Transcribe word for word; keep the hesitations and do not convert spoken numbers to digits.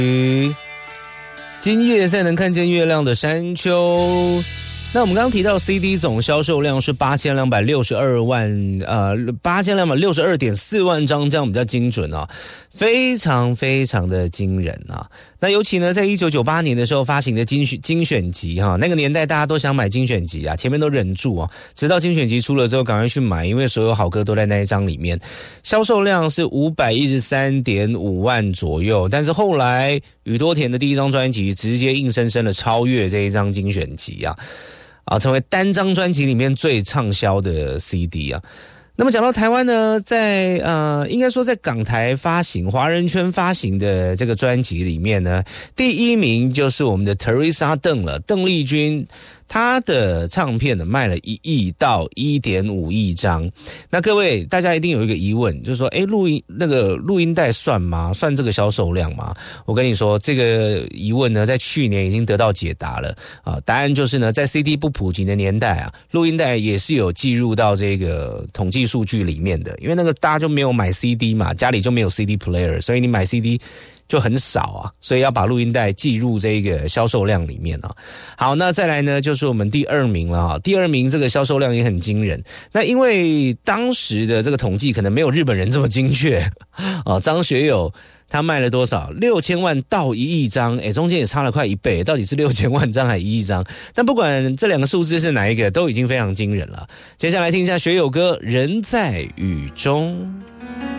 今夜才能看见月亮的山丘。那我们刚刚提到 C D 总销售量是八千两百六十二万，呃，八千两百六十二点四万张，这样比较精准啊，非常非常的惊人啊。那尤其呢，在一九九八年的时候发行的精选精选集哈、啊，那个年代大家都想买精选集啊，前面都忍住啊，直到精选集出了之后，赶快去买，因为所有好歌都在那一张里面。销售量是五百一十三点五万左右，但是后来宇多田的第一张专辑直接硬生生的超越这一张精选集啊。啊，成为单张专辑里面最畅销的 C D 啊。那么讲到台湾呢，在呃，应该说在港台发行、华人圈发行的这个专辑里面呢，第一名就是我们的 Teresa 邓了，邓丽君。他的唱片呢卖了一亿到一点五亿张。那各位大家一定有一个疑问，就是说，诶，录音那个录音带算吗？算这个销售量吗？我跟你说，这个疑问呢，在去年已经得到解答了啊。答案就是呢，在 C D 不普及的年代啊，录音带也是有计入到这个统计数据里面的。因为那个大家就没有买 C D 嘛，家里就没有 C D player， 所以你买 C D。就很少啊，所以要把录音带计入这个销售量里面啊。好，那再来呢，就是我们第二名了啊。第二名这个销售量也很惊人。那因为当时的这个统计可能没有日本人这么精确啊。张学友他卖了多少？六千万到一亿张，诶，中间也差了快一倍，到底是六千万张还是一亿张？但不管这两个数字是哪一个，都已经非常惊人了。接下来听一下学友歌《人在雨中》。